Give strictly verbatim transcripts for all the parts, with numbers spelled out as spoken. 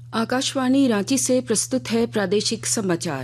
आकाशवाणी रांची से प्रस्तुत है प्रादेशिक समाचार।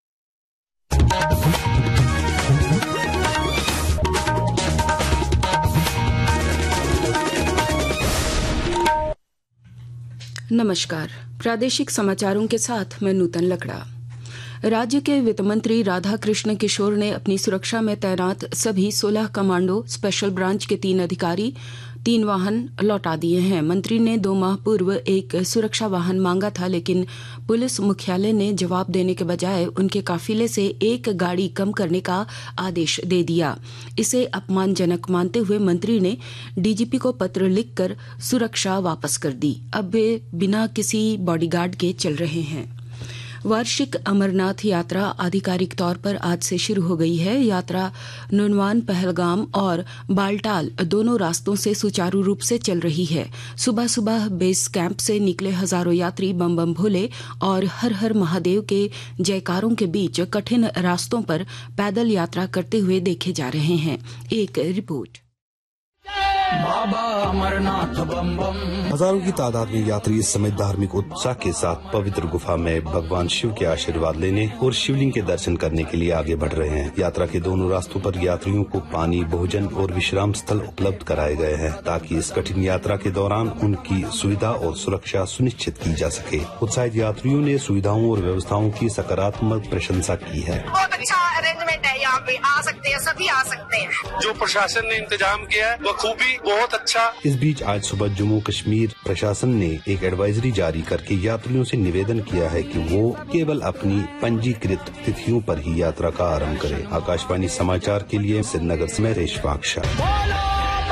नमस्कार, प्रादेशिक समाचारों के साथ मैं नूतन लकड़ा। राज्य के वित्त मंत्री राधा कृष्ण किशोर ने अपनी सुरक्षा में तैनात सभी सोलह कमांडो स्पेशल ब्रांच के तीन अधिकारी, तीन वाहन लौटा दिए हैं। मंत्री ने दो माह पूर्व एक सुरक्षा वाहन मांगा था, लेकिन पुलिस मुख्यालय ने जवाब देने के बजाय उनके काफिले से एक गाड़ी कम करने का आदेश दे दिया। इसे अपमानजनक मानते हुए मंत्री ने डीजीपी को पत्र लिखकर सुरक्षा वापस कर दी। अब वे बिना किसी बॉडीगार्ड के चल रहे हैं। वार्षिक अमरनाथ यात्रा आधिकारिक तौर पर आज से शुरू हो गई है। यात्रा नुनवान, पहलगाम और बालटाल दोनों रास्तों से सुचारू रूप से चल रही है। सुबह सुबह बेस कैंप से निकले हजारों यात्री बम बम भोले और हर हर महादेव के जयकारों के बीच कठिन रास्तों पर पैदल यात्रा करते हुए देखे जा रहे हैं। एक रिपोर्ट। बाबा अमरनाथ बम बम। हजारों की तादाद में यात्री इस समय धार्मिक उत्साह के साथ पवित्र गुफा में भगवान शिव के आशीर्वाद लेने और शिवलिंग के दर्शन करने के लिए आगे बढ़ रहे हैं। यात्रा के दोनों रास्तों पर यात्रियों को पानी, भोजन और विश्राम स्थल उपलब्ध कराए गए हैं, ताकि इस कठिन यात्रा के दौरान उनकी सुविधा और सुरक्षा सुनिश्चित की जा सके। उत्साहित यात्रियों ने सुविधाओं और व्यवस्थाओं की सकारात्मक प्रशंसा की है। बहुत अच्छा अरेंजमेंट है, यहाँ पे आ सकते हैं, सभी आ सकते हैं। जो प्रशासन ने इंतजाम किया है वो खूबी बहुत अच्छा। इस बीच आज सुबह जम्मू कश्मीर प्रशासन ने एक एडवाइजरी जारी करके यात्रियों से निवेदन किया है कि वो केवल अपनी पंजीकृत तिथियों पर ही यात्रा का आरंभ करें। आकाशवाणी समाचार के लिए श्रीनगर से मैं रेश बागशाह।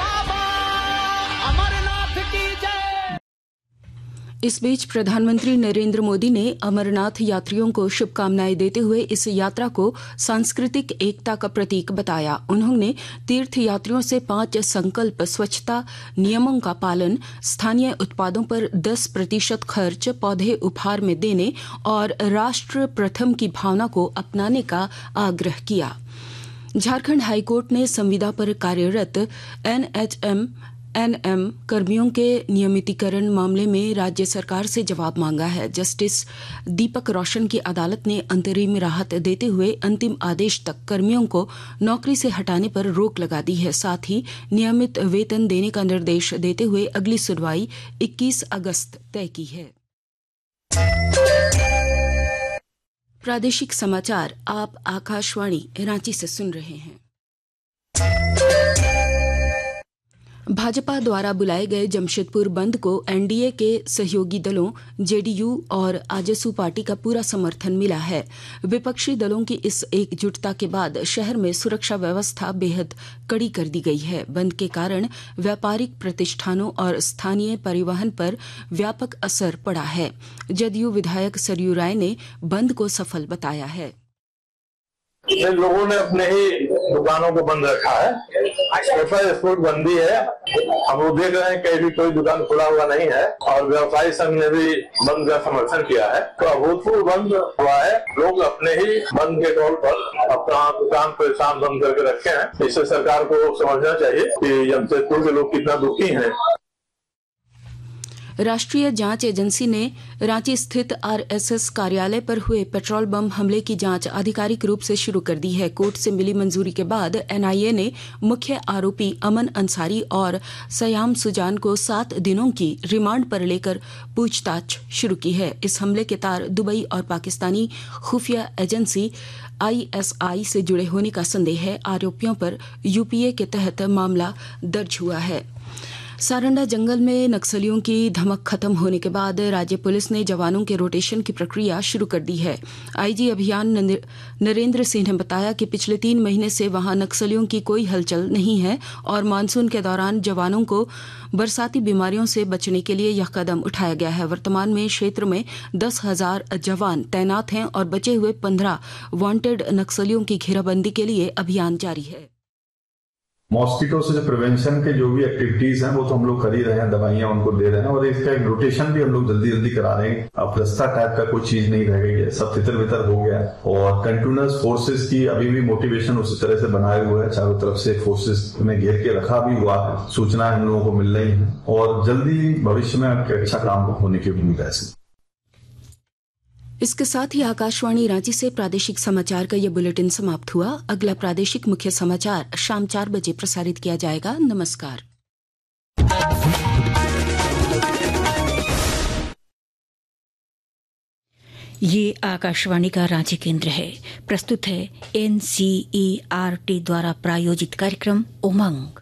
इस बीच प्रधानमंत्री नरेंद्र मोदी ने अमरनाथ यात्रियों को शुभकामनाएं देते हुए इस यात्रा को सांस्कृतिक एकता का प्रतीक बताया। उन्होंने तीर्थ यात्रियों से पांच संकल्प, स्वच्छता नियमों का पालन, स्थानीय उत्पादों पर दस प्रतिशत खर्च, पौधे उपहार में देने और राष्ट्र प्रथम की भावना को अपनाने का आग्रह किया। झारखंड हाईकोर्ट ने संविदा पर कार्यरत एनएचएम एनएम कर्मियों के नियमितीकरण मामले में राज्य सरकार से जवाब मांगा है। जस्टिस दीपक रोशन की अदालत ने अंतरिम राहत देते हुए अंतिम आदेश तक कर्मियों को नौकरी से हटाने पर रोक लगा दी है। साथ ही नियमित वेतन देने का निर्देश देते हुए अगली सुनवाई इक्कीस अगस्त तय की है। प्रादेशिक समाचार आप आकाशवाणी रांची से सुन रहे हैं। भाजपा द्वारा बुलाए गए जमशेदपुर बंद को एनडीए के सहयोगी दलों जेडीयू और आजसू पार्टी का पूरा समर्थन मिला है। विपक्षी दलों की इस एकजुटता के बाद शहर में सुरक्षा व्यवस्था बेहद कड़ी कर दी गई है। बंद के कारण व्यापारिक प्रतिष्ठानों और स्थानीय परिवहन पर व्यापक असर पड़ा है। जदयू विधायक सरयू राय ने बंद को सफल बताया है। इन लोगों ने अपने ही दुकानों को बंद रखा है, स्पोर्ट बंदी है। हम वो देख रहे हैं कहीं भी कोई दुकान खुला हुआ नहीं है और व्यवसायी संघ ने भी बंद का समर्थन किया है। तो अभूतपूर्व बंद हुआ है। लोग अपने ही बंद के तौर पर अपना दुकान परेशान बंद करके रखे हैं। इससे सरकार को समझना चाहिए कि जमशेदपुर के लोग कितना दुखी हैं। राष्ट्रीय जांच एजेंसी ने रांची स्थित आरएसएस कार्यालय पर हुए पेट्रोल बम हमले की जांच आधिकारिक रूप से शुरू कर दी है। कोर्ट से मिली मंजूरी के बाद एनआईए ने मुख्य आरोपी अमन अंसारी और सयाम सुजान को सात दिनों की रिमांड पर लेकर पूछताछ शुरू की है। इस हमले के तार दुबई और पाकिस्तानी खुफिया एजेंसी आईएसआई से जुड़े होने का संदेह है। आरोपियों पर यूपीए के तहत मामला दर्ज हुआ है। सारंडा जंगल में नक्सलियों की धमक खत्म होने के बाद राज्य पुलिस ने जवानों के रोटेशन की प्रक्रिया शुरू कर दी है। आईजी अभियान नरेंद्र सिंह ने बताया कि पिछले तीन महीने से वहां नक्सलियों की कोई हलचल नहीं है और मानसून के दौरान जवानों को बरसाती बीमारियों से बचने के लिए यह कदम उठाया गया है। वर्तमान में क्षेत्र में दस हजार जवान तैनात हैं और बचे हुए पंद्रह वांटेड नक्सलियों की घेराबंदी के लिए अभियान जारी है। मॉस्किटो से जो प्रिवेंशन के जो भी एक्टिविटीज हैं वो तो हम लोग कर ही रहे हैं, दवाइयां उनको दे रहे हैं और इसका एक रोटेशन भी हम लोग जल्दी जल्दी करा रहे हैं। अब रास्ता टाइप का कोई चीज नहीं रह गई है, सब तितर बितर हो गया है और कंटिन्यूअस फोर्सेस की अभी भी मोटिवेशन उसी तरह से बनाए हुए है। चारों तरफ से फोर्सेस में घेर के रखा भी हुआ है, सूचनाएं हम लोगों को मिल रही है और जल्दी भविष्य में अच्छा काम होने की उम्मीद है। इसके साथ ही आकाशवाणी रांची से प्रादेशिक समाचार का ये बुलेटिन समाप्त हुआ। अगला प्रादेशिक मुख्य समाचार शाम चार बजे प्रसारित किया जाएगा। नमस्कार। ये आकाशवाणी का रांची केंद्र है। प्रस्तुत है एनसीईआरटी द्वारा प्रायोजित कार्यक्रम उमंग।